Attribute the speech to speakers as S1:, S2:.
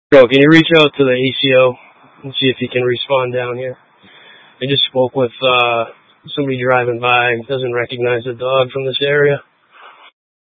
S1: Bro, can you reach out to the ACO and see if he can respond down here? I just spoke with somebody driving by, doesn't recognize the dog from this area.